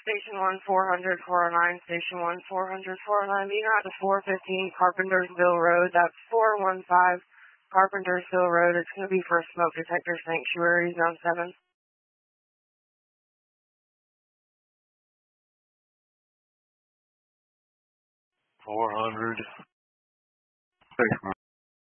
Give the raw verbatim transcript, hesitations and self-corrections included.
Station one four hundred, four oh nine, Station one four hundred, four oh nine, being out to four fifteen Carpentersville Road. That's four one five Carpentersville Road. It's going to be for a smoke detector sanctuary, zone seven. four hundred. Station